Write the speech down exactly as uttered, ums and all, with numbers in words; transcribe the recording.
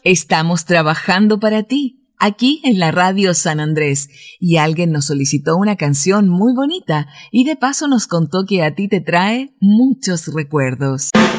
Estamos trabajando para ti, aquí en la Radio San Andrés, y alguien nos solicitó una canción muy bonita y de paso nos contó que a ti te trae muchos recuerdos.